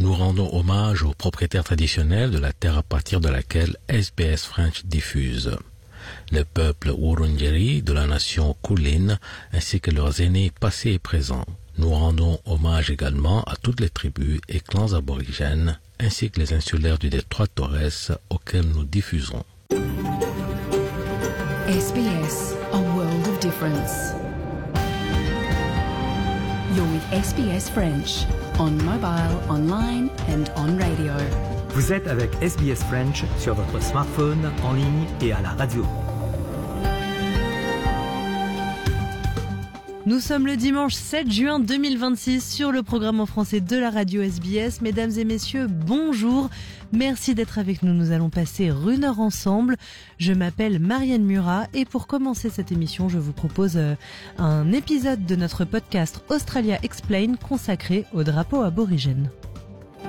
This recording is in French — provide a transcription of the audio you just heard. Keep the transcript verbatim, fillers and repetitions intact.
Nous rendons hommage aux propriétaires traditionnels de la terre à partir de laquelle S B S French diffuse. Le peuple Wurundjeri de la nation Kulin ainsi que leurs aînés passés et présents. Nous rendons hommage également à toutes les tribus et clans aborigènes ainsi que les insulaires du détroit Torres auxquels nous diffusons. S B S, a world of difference. You're with S B S French, on mobile, online and on radio. Vous êtes avec S B S French sur votre smartphone, en ligne et à la radio. Nous sommes le dimanche sept juin deux mille vingt-six sur le programme en français de la radio S B S. Mesdames et messieurs, bonjour. Merci d'être avec nous. Nous allons passer une heure ensemble. Je m'appelle Marianne Murat et pour commencer cette émission, je vous propose un épisode de notre podcast Australia Explain consacré au drapeau aborigène.